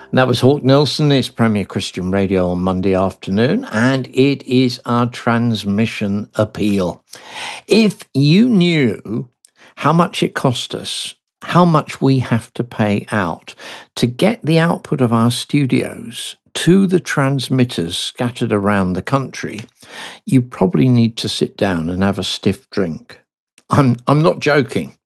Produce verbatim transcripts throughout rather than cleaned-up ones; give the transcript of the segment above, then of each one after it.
That was Hawk Nelson. It's Premier Christian Radio on Monday afternoon, and it is our transmission appeal. If you knew how much it cost us, how much we have to pay out to get the output of our studios to the transmitters scattered around the country, you probably need to sit down and have a stiff drink. I'm I'm not joking.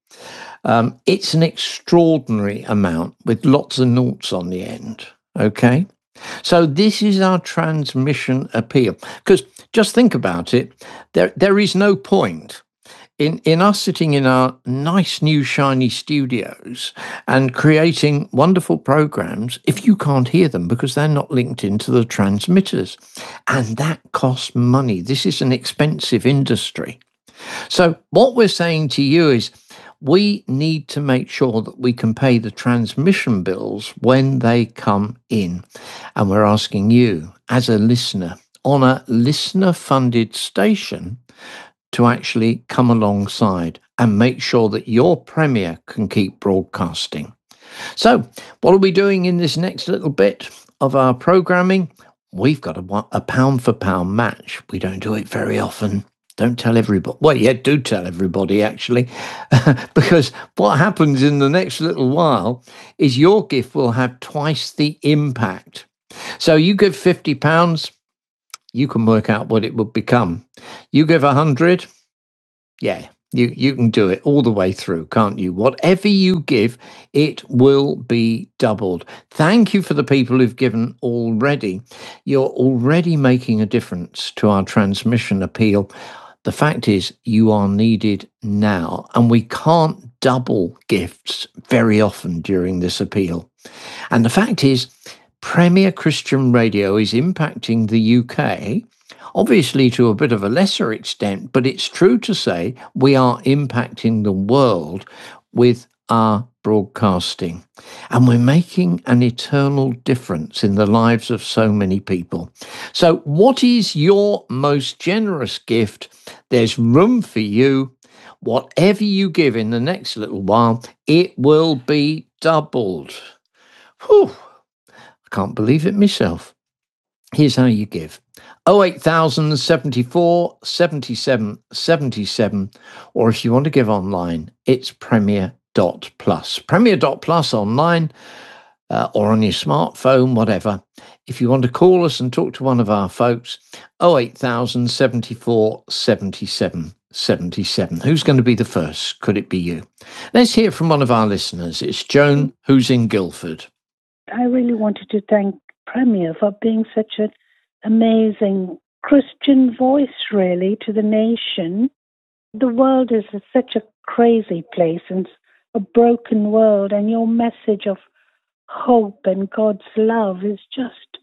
Um, it's an extraordinary amount with lots of noughts on the end. Okay. So this is our transmission appeal. Because just think about it. There, there is no point in, in us sitting in our nice new shiny studios and creating wonderful programs if you can't hear them because they're not linked into the transmitters. And that costs money. This is an expensive industry. So what we're saying to you is, we need to make sure that we can pay the transmission bills when they come in. And we're asking you, as a listener, on a listener-funded station, to actually come alongside and make sure that your Premier can keep broadcasting. So, what are we doing in this next little bit of our programming? We've got a, a pound-for-pound match. We don't do it very often. Don't tell everybody. Well, yeah, do tell everybody, actually, because what happens in the next little while is your gift will have twice the impact. So you give fifty pounds, you can work out what it would become. You give one hundred, yeah, you, you can do it all the way through, can't you? Whatever you give, it will be doubled. Thank you for the people who've given already. You're already making a difference to our transmission appeal. The fact is, you are needed now, and we can't double gifts very often during this appeal. And the fact is, Premier Christian Radio is impacting the U K, obviously to a bit of a lesser extent, but it's true to say we are impacting the world with our broadcasting. And we're making an eternal difference in the lives of so many people. So what is your most generous gift? There's room for you. Whatever you give in the next little while, it will be doubled. Whew. I can't believe it myself. Here's how you give. oh eight thousand seventy-four seventy-seven seventy-seven, or if you want to give online, it's Premier Dot Plus. Premier Dot Plus online uh, or on your smartphone, whatever. If you want to call us and talk to one of our folks, oh eight thousand seventy-four seventy-seven seventy-seven. Who's going to be the first? Could it be you? Let's hear from one of our listeners. It's Joan, who's in Guildford. I really wanted to thank Premier for being such an amazing Christian voice, really, to the nation. The world is such a crazy place and a broken world, and your message of hope and God's love is just,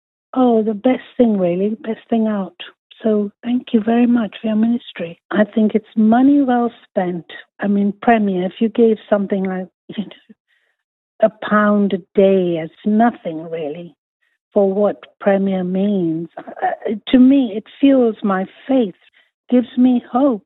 oh, the best thing, really, best thing out. So thank you very much for your ministry. I think it's money well spent. I mean, Premier, if you gave something like, you know, a pound a day, it's nothing, really, for what Premier means. Uh, to me, it fuels my faith, gives me hope.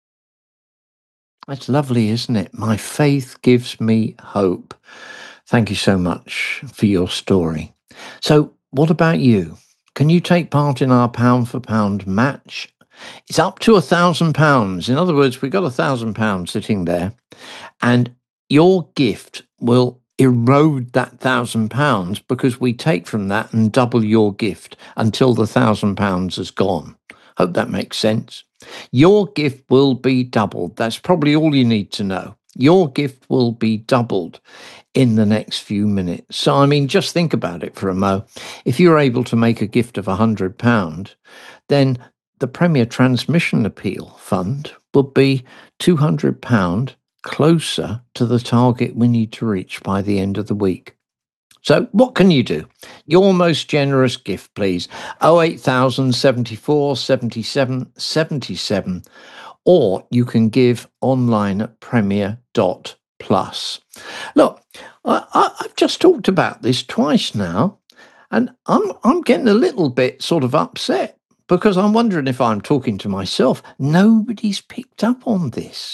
That's lovely, isn't it? My faith gives me hope. Thank you so much for your story. So what about you? Can you take part in our pound for pound match? It's up to a thousand pounds. In other words, we've got a thousand pounds sitting there, and your gift will erode that thousand pounds because we take from that and double your gift until the thousand pounds is gone. Hope that makes sense. Your gift will be doubled. That's probably all you need to know. Your gift will be doubled in the next few minutes. So, I mean, just think about it for a mo. If you're able to make a gift of one hundred pounds, then the Premier Transmission Appeal Fund would be two hundred pounds closer to the target we need to reach by the end of the week. So what can you do? Your most generous gift, please. oh eight thousand seventy-four seventy-seven seventy-seven, or you can give online at Premier Dot Plus. Look, I, I, I've just talked about this twice now, and I'm I'm getting a little bit sort of upset because I'm wondering if I'm talking to myself. Nobody's picked up on this.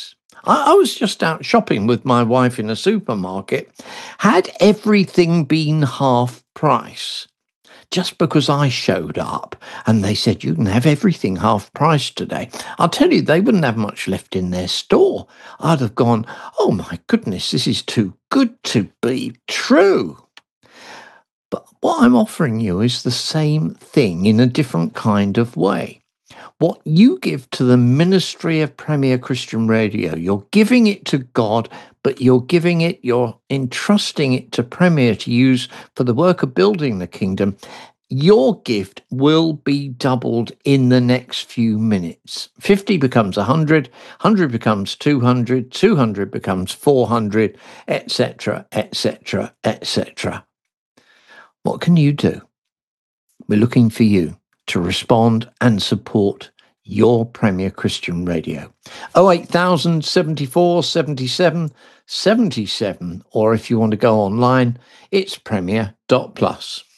I, I was just out shopping with my wife in a supermarket. Had everything been half price, just because I showed up and they said, you can have everything half price today, I'll tell you, they wouldn't have much left in their store. I'd have gone, oh my goodness, this is too good to be true. But what I'm offering you is the same thing in a different kind of way. What you give to the ministry of Premier Christian Radio, you're giving it to God, but you're giving it, you're entrusting it to Premier to use for the work of building the kingdom. Your gift will be doubled in the next few minutes. fifty becomes one hundred, one hundred becomes two hundred, two hundred becomes four hundred, et cetera, et cetera, et cetera. What can you do? We're looking for you to respond and support your Premier Christian Radio. oh eight thousand, seventy-four, seventy-seven, seventy-seven, or if you want to go online, it's premier dot plus.